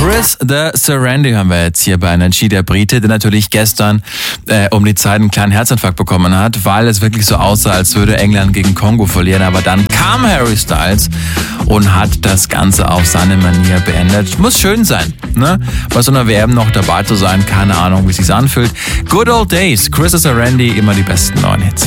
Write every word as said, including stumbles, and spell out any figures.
Chris the Serenity haben wir jetzt hier bei Energy, der Brite, der natürlich gestern äh, um die Zeit einen kleinen Herzinfarkt bekommen hat, weil es wirklich so aussah, als würde England gegen Kongo verlieren. Aber dann kam Harry Styles und hat das Ganze auf seine Manier beendet. Muss schön sein, ne? Bei so einer W M noch dabei zu sein. Keine Ahnung, wie es sich anfühlt. Good old days. Chris the Serenity, immer die besten neuen Hits.